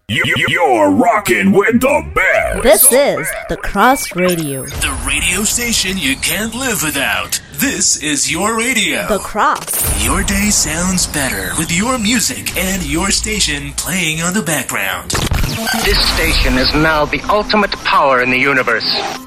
You're rocking with the best. This is The Cross Radio. The radio station you can't live without. This is your radio. The Cross. Your day sounds better with your music and your station playing on the background. This station is now the ultimate power in the universe.